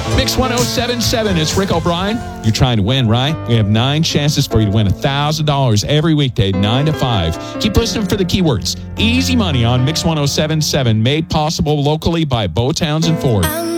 Mix 1077, it's Rick O'Brien. You're trying to win, right? We have 9 chances for you to win $1,000 every weekday, 9 to 5. Keep listening for the keywords. Easy money on Mix 1077, made possible locally by Bo Townsend Ford.